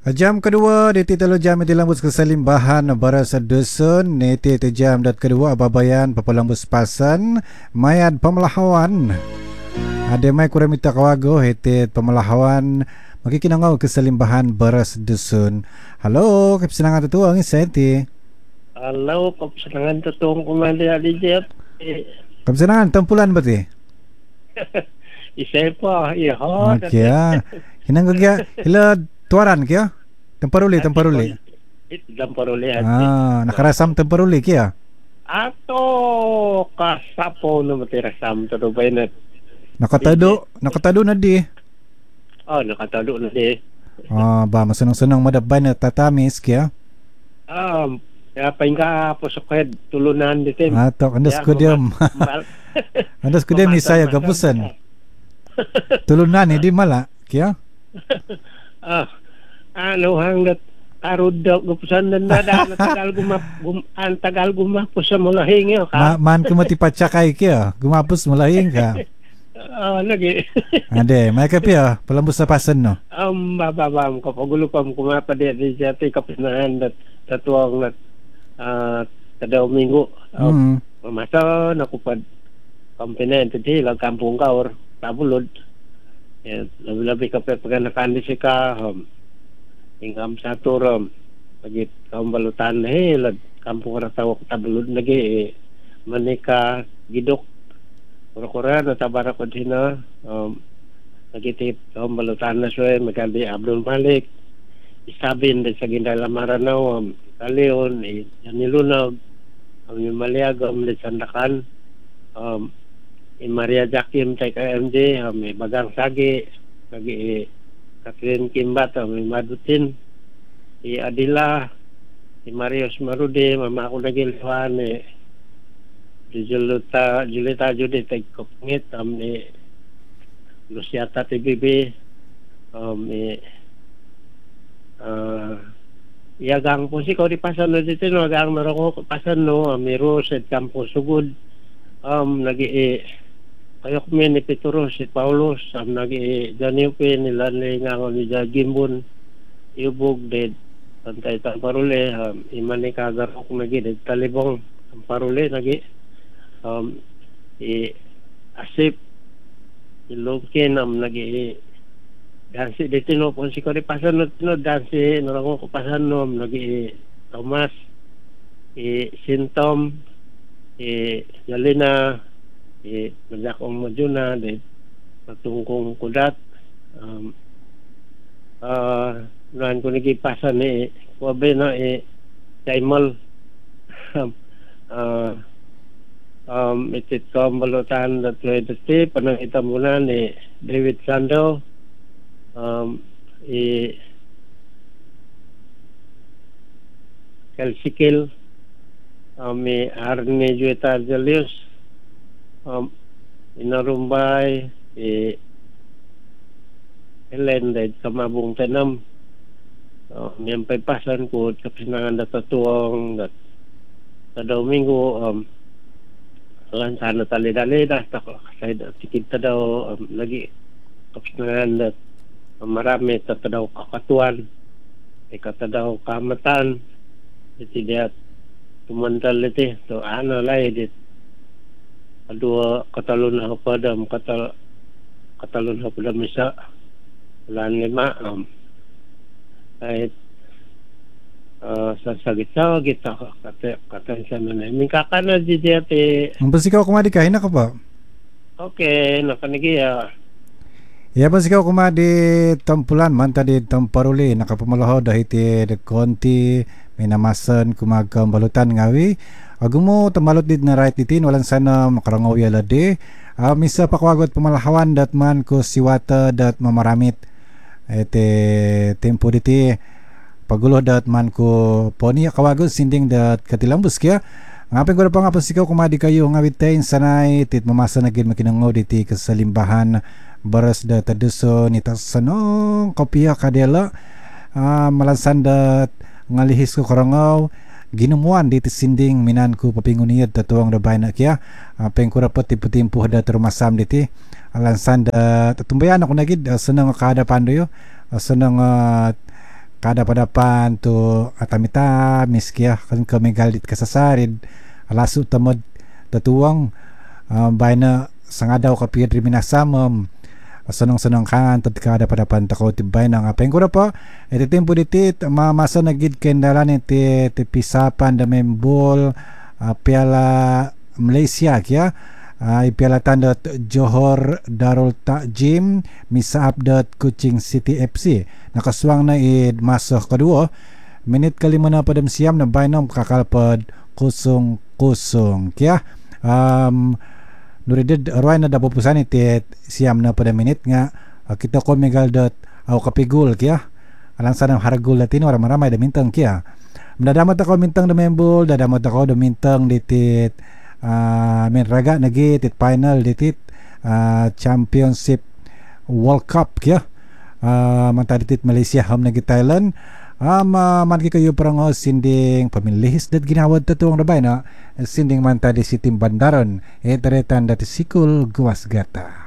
Jam kedua di telu jam di lambus keselimbahan baras dusun niti jam dat kedua ababayan papalambus pasan mayad pemelahawan ada mai kurang minta kawago hiti pemelahawan maki kinangau keselimbahan baras dusun. Halo kesenangan tutuang senti. Halo kesenangan tutuang kumandi adijat. Kesenangan tempulan berarti. Isepa iha. Okey ah. Hinang gaya hila tuaran kia. Temparuli. Temparuli. Nakarasam temparuli kia. Ato kasapo na matirasam to do baynet. Nakatado na di. Oh, nakatado na di. Ba masenang-senang madabay na tatamis kia. Ya paingka posoked tulunan ditin. Ato andas ko diam. Andas ko diam isaya gapusan. Tulunan di mala kia. Ano hanggat arud daw gupusan na tagal gumapos sa mulahing yo ka. Man ko matipacakay kia, gumapos mulahing ka. Lagi. Ade, may kapya palambos sa pasan no. Babam ko pagulupam kumapa di jati kapinahan dat tatuang nat kada minggu. Masa nakupad kampinen tadi la kampung kaur tabulod. Ya, lebih kapag paganakan di sika ingam satu rom bagi kaum balutan lad kampung ratawak tabulod lagi menika gidok kura-kura na tabara ko dina lagi tip kaum balutan na suwe magandi Abdul Malik isabin din sa ginda lamaranaw kalion nilunaw maliagam di sandakan Maria Jakim tay KMJ may bagang sagi lagi Catherine Kimbat may madutin Adila Marius Marude mama ako nagilwan Julita Judy tay kopngit ni Luciata TBB yagang po si ko di pasan no dito no agang maroko pasan no miro sa kampo sugod lagi kayok mi ni Petro si Paulos nagi Janiupe nila nga ni Gimbon ibog de pantay Tamparule imani kagarok nagi de talibong Tamparule nagi asip ilogkin nagi dansi de tino pon si ko di pasan no dansi no ko pasan no nagi Thomas Sintom Yalina Majakong Majuna de patungkong kudat nuan ko nagipasan ni wabe na Jaimal itit ko balutan at dati panangita muna ni David Sando Kelsikil may Arne Jueta Jalius Inarumbay Helen de Kamabong Tanam may pasan ko kapisangan datatuang dat sa Domingo lansan na tali-dali dah kasi kita daw lagi kapisangan dat marami tatadaw kakatuan ikatadaw kamatan iti tumantal iti so ano lay dit adua katalon ha padam katalon ha padam isa lan lima ay sa gitna kita kata sa mana mingkakana di ati Mampasikaw kumadi ka hina ka pa. Okay nakanigiya. Ya pasikaw kumadi tampulan man tadi Tamparuli nakapamalaho dahiti de konti minamasan kumagkam balutan ngawi agumo tamalot dit na right ditin walang sana makarangaw yalade misa pakwagot pamalahawan dat man ko siwata dat mamaramit ete tempo diti pagulo dat man ko poni kawagot sinding dat katilambus kya ngapin ko pa nga pasikaw kumadi kayo ngawitain sanay tit mamasa na gid makinangaw diti kasalimbahan baras da taduso ni tasanong kopya kadela malansan dat ngalihis ko karangaw ginumuan dito sinding minan ko papinguniyad tatuang rabay na kya pengkurapot tipu-timpuh da termasam diti alansan da tatumbayan ako nagid sanang kada pandoyo sanang kada padapan tu atamita miski kan kemegalit kasasarid alasu tamad tatuang baina sangadaw kapir minasamam senang-senang kan tatka ada padapan takau tibay nang apa yang pa iti tempo ditit masa nagid kendalan iti pisapan da membol Piala Malaysia kya Piala Tandat Johor Darul Takjim Misa Update Kuching City FC nakaswang na masa kedua menit kelima na padam siam na bainam kakalpad 0-0 kya nuridid arway na dapupusan iti siam na pada menit nga kita ko megaldat au kapigul kya alang sanang haragul latino ramay da mintang kya Dadamot ako mintang da membol, dadamot ako da mintang ditit raga nagit it final ditit championship World Cup kya manta ditit Malaysia ham nagit Thailand man kayo parang sinding pamilihis dat ginawad tatuang rabay na sinding manta di sitim Bandaran etaretan dati sikul guwas gata